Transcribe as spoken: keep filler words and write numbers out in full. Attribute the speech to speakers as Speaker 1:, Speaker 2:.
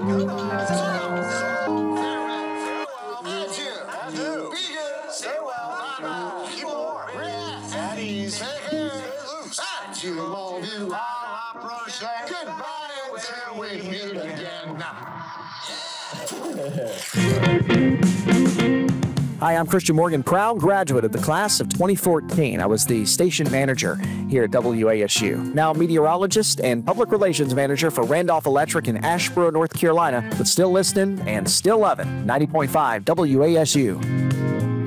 Speaker 1: Goodbye until we meet again.
Speaker 2: Hi, I'm Christian Morgan, proud graduate of the class of twenty fourteen. I was the station manager here at W A S U. Now meteorologist and public relations manager for Randolph Electric in Asheboro, North Carolina, but still listening and still loving ninety point five W A S U.